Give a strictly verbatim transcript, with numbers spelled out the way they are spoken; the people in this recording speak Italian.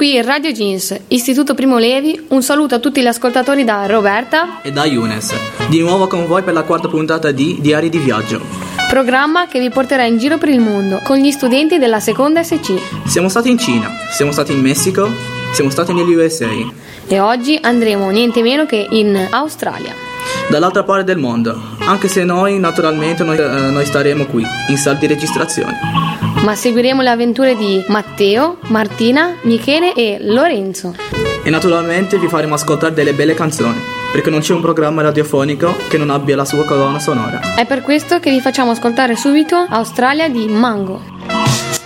Qui Radio Jeans, Istituto Primo Levi, un saluto a tutti gli ascoltatori da Roberta e da Younes, di nuovo con voi per la quarta puntata di Diari di Viaggio, programma che vi porterà in giro per il mondo con gli studenti della seconda S C. Siamo stati in Cina, siamo stati in Messico, siamo stati negli U S A e oggi andremo niente meno che in Australia, dall'altra parte del mondo, anche se noi naturalmente noi, eh, noi staremo qui in sala di registrazione. Ma seguiremo le avventure di Matteo, Martina, Michele e Lorenzo. E naturalmente vi faremo ascoltare delle belle canzoni, perché non c'è un programma radiofonico che non abbia la sua colonna sonora. È per questo che vi facciamo ascoltare subito Australia di Mango.